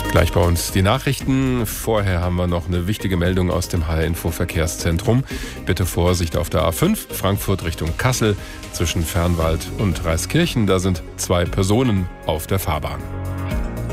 Gleich bei uns die Nachrichten. Vorher haben wir noch eine wichtige Meldung aus dem HR-Info Verkehrszentrum. Bitte Vorsicht auf der A5, Frankfurt Richtung Kassel, zwischen Fernwald und Reiskirchen. Da sind 2 Personen auf der Fahrbahn.